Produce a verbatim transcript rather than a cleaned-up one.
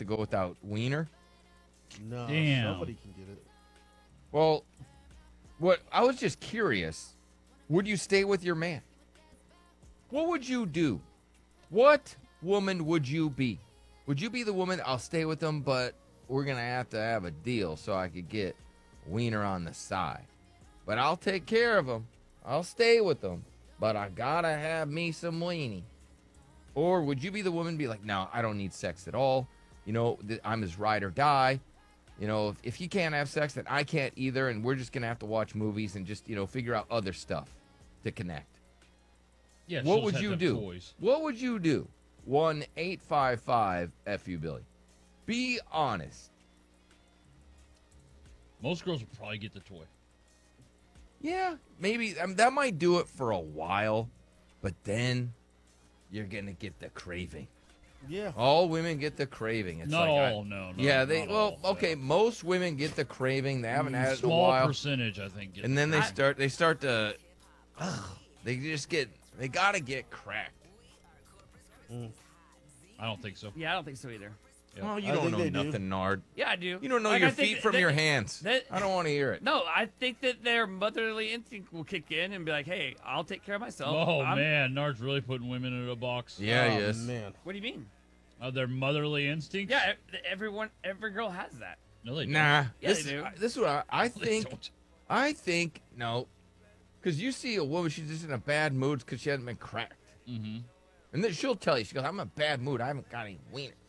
to go without wiener. No, Damn. somebody can get it. Well, what I was just curious, would you stay with your man? What would you do? What woman would you be? Would you be the woman, I'll stay with them, but we're going to have to have a deal so I could get wiener on the side. But I'll take care of them. I'll stay with them, but I got to have me some weenie. Or would you be the woman be like, no, I don't need sex at all. You know, th- I'm his ride or die. You know, if, if he can't have sex, then I can't either, and we're just going to have to watch movies and just, you know, figure out other stuff to connect. Yeah, What she'll would just you have do? Toys. What would you do? one eight five five F U Billy. Be honest. Most girls will probably get the toy. Yeah, maybe I mean, that might do it for a while, but then you're going to get the craving. Yeah. All women get the craving. It's Not like, I- all, no, no. yeah, they not well, all, okay, yeah. most women get the craving. They haven't had it in a Small while. percentage, I think. Get And then they I- start they start to ugh, they just get they got to get cracked. I don't think so. Yeah, I don't think so either. Yeah. Well, you I don't think know they do. nothing, Nard. Yeah, I do. You don't know Like, your I think feet that- from that- your hands. that- I don't want to hear it. No, I think that their motherly instinct will kick in and be like, "Hey, I'll take care of myself." Oh, I'm- man. Nard's really putting women in a box. Yeah, oh, yes. man. What do you mean? Uh, their motherly instincts? Yeah, e- everyone, every girl has that. No, they don't. Nah. Yeah, this, they do. This is what I, I They think. don't. I think no, because you see a woman, she's just in a bad mood because she hasn't been cracked, Mm-hmm. and then she'll tell you, she goes, "I'm in a bad mood. I haven't got any wiener."